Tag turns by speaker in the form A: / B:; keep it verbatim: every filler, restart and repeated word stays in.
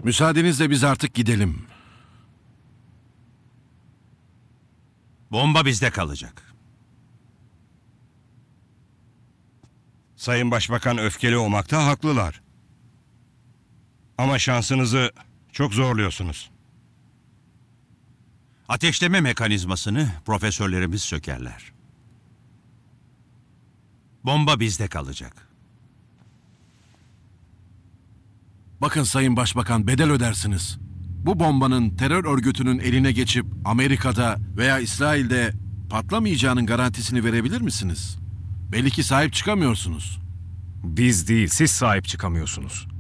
A: Müsaadenizle biz artık gidelim.
B: Bomba bizde kalacak.
C: Sayın Başbakan öfkeli olmakta haklılar. Ama şansınızı çok zorluyorsunuz.
B: Ateşleme mekanizmasını profesörlerimiz sökerler. Bomba bizde kalacak.
A: Bakın Sayın Başbakan, bedel ödersiniz. Bu bombanın terör örgütünün eline geçip Amerika'da veya İsrail'de patlamayacağının garantisini verebilir misiniz? Belli ki sahip çıkamıyorsunuz.
D: Biz değil, siz sahip çıkamıyorsunuz.